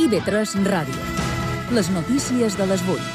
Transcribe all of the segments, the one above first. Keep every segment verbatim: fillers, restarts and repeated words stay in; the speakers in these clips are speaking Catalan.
I B tres Ràdio. Les notícies de les vuit.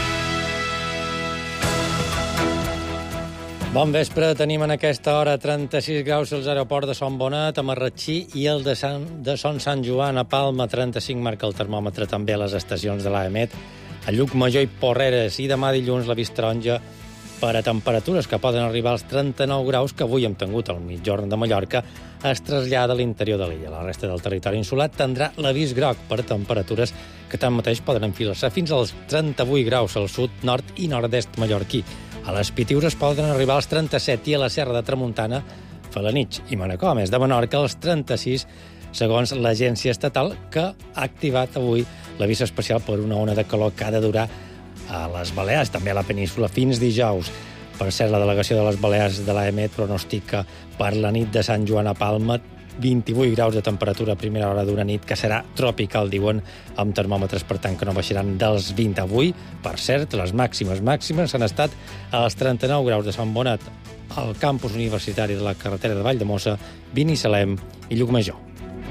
Bon vespre, tenim en aquesta hora trenta-sis graus als aeroports de Son Bonet, a Marratxí, i el de, Sant, de Son Sant Joan, a Palma, trenta-cinc marca el termòmetre també a les estacions de l'A E M E T, a Llucmajor i Porreres, i demà dilluns la vist taronja per a temperatures que poden arribar als trenta-nou graus que avui hem tingut al mitjorn de Mallorca, es trasllada a l'interior de l'illa. La resta del territori insular tindrà l'avís groc per temperatures que tanmateix poden enfilar-se fins als trenta-vuit graus al sud, nord i nord-est mallorquí. A les Pitiures poden arribar als trenta-set i a la Serra de Tramuntana, Felanitx i Manacor, a més de Menorca, als trenta-sis, segons l'agència estatal, que ha activat avui l'avís especial per una ona de calor que ha de durar a les Balears, també a la península, fins dijous. Per cert, la delegació de les Balears de l'A E M E T pronostica per la nit de Sant Joan a Palma vint-i-vuit graus de temperatura a primera hora d'una nit que serà tropical, diuen, amb termòmetres, per tant, que no baixaran dels vint avui. Per cert, les màximes màximes han estat als trenta-nou graus de Sant Bonet, al campus universitari de la carretera de Valldemossa, Binissalem i Llucmajor.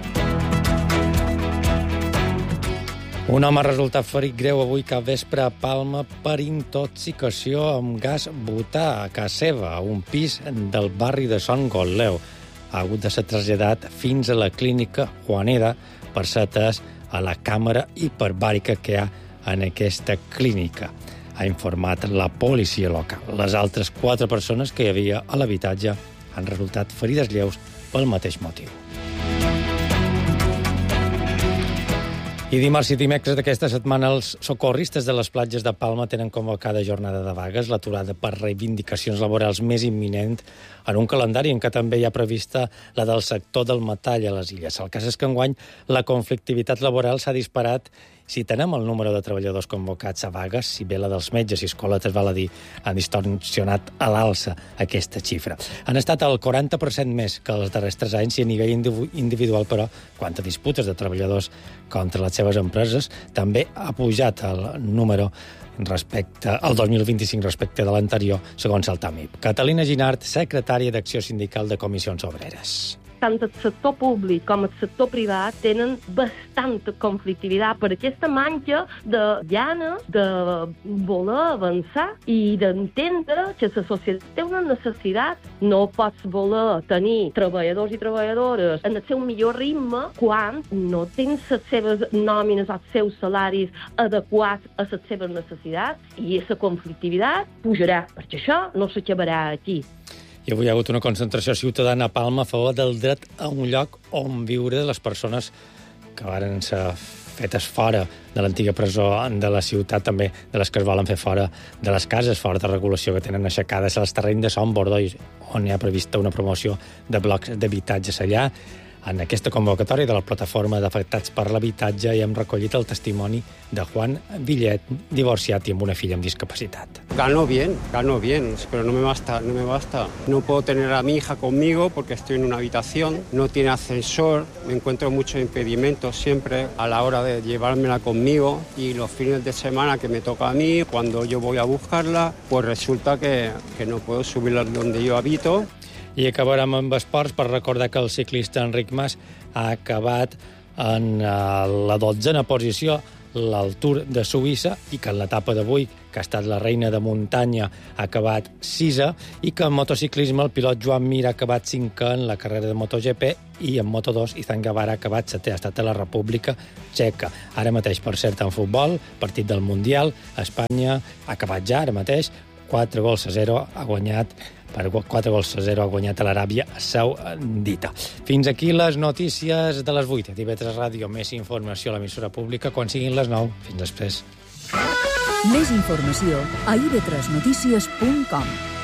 Un home ha resultat ferit greu avui cap vespre a Palma per intoxicació amb gas butà a casa seva, a un pis del barri de Son Gotleu. Ha hagut de ser traslladat fins a la clínica Juaneda per ser atès a la càmera hiperbàrica que hi ha en aquesta clínica, ha informat la policia local. Les altres quatre persones que hi havia a l'habitatge han resultat ferides lleus pel mateix motiu. I dimarts i dimecres d'aquesta setmana els socorristes de les platges de Palma tenen convocada jornada de vagues, l'aturada per reivindicacions laborals més imminent en un calendari en què també hi ha prevista la del sector del metall a les illes. El cas és que enguany la conflictivitat laboral s'ha disparat. Si tenem el número de treballadors convocats a vagues, si bé la dels metges i escoletes, val a dir, han distorsionat a l'alça aquesta xifra. Han estat el quaranta per cent més que els darrers tres anys i a nivell individual, però, quant a disputes de treballadors contra les seves empreses, també ha pujat el número respecte al dos mil vint-i-cinc respecte de l'anterior, segons el TAMIP. Catalina Ginart, secretària d'Acció Sindical de Comissions Obreres. Tant el sector públic com el sector privat tenen bastanta conflictivitat per aquesta manca de ganes de voler avançar i d'entendre que la societat té una necessitat. No pots voler tenir treballadors i treballadores en el seu millor ritme quan no tens les seves nòmines, els seus salaris adequats a les seves necessitats, i aquesta conflictivitat pujarà, perquè això no s'acabarà aquí. I avui hi ha hagut una concentració ciutadana a Palma a favor del dret a un lloc on viure de les persones que varen ser fetes fora de l'antiga presó de la ciutat, també de les que es volen fer fora de les cases, fora de regulació que tenen aixecades als terrenys de Son Bordoi, on hi ha prevista una promoció de blocs d'habitatges allà. En aquesta convocatòria de la plataforma d'afectats per l'habitatge hi hem recollit el testimoni de Juan Villet, divorciat i amb una filla amb discapacitat. Gano bien, gano bien, pero no me basta, no me basta. No puedo tener a mi hija conmigo porque estoy en una habitación, no tiene ascensor, me encuentro muchos impedimentos siempre a la hora de llevármela conmigo, y los fines de semana que me toca a mí, cuando yo voy a buscarla, pues resulta que, que no puedo subirla donde yo habito. I acabarem amb esports per recordar que el ciclista Enric Mas ha acabat en la dotzena posició al Tour de Suïssa i que en l'etapa d'avui, que ha estat la reina de muntanya, ha acabat sisè, i que en motociclisme el pilot Joan Mir ha acabat cinquè en la carrera de MotoGP i en Moto dos Izan Guevara ha acabat setè, ha estat a la República Txeca. Ara mateix, per cert, en futbol, partit del Mundial, Espanya ha acabat ja, ara mateix, quatre gols a zero ha guanyat per quatre gols a zero ha guanyat a l'Aràbia Saudita. Fins aquí les notícies de les vuit. A I B tres Ràdio, més informació a l'emissora pública quan siguin les nou. Fins després. Més informació a i be tres notícies punt com.